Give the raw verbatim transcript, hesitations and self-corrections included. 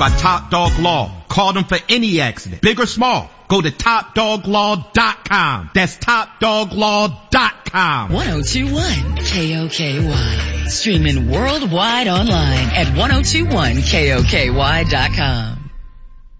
by Top Dog Law. Call them for any accident, big or small. Go to top dog law dot com. That's top dog law dot com. ten twenty-one K O K Y. Streaming worldwide online at ten twenty-one K O K Y dot com.